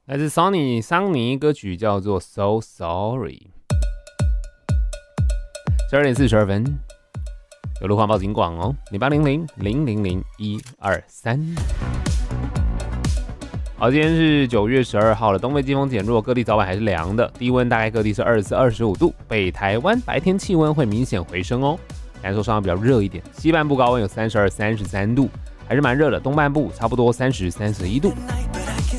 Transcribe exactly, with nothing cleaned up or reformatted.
来自 Sony 桑尼歌曲叫做 So Sorry。十二点四十二分，有路况报警广哦，零八零零零零零一二三。好，今天是九月十二号了，东北季风减弱，各地早晚还是凉的，低温大概各地是二十四、二十五度，北台湾白天气温会明显回升哦，感受上比较热一点，西半部高温有三十二、三十三度，还是蛮热的，东半部差不多三十、三十一度。